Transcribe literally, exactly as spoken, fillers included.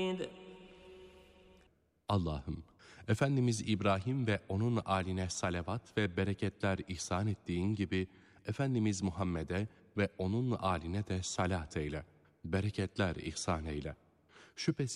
Allah'ım, Efendimiz İbrahim ve onun âline salavat ve bereketler ihsan ettiğin gibi, Efendimiz Muhammed'e ve onun âline de salat eyle, bereketler ihsan eyle. Şüphesiz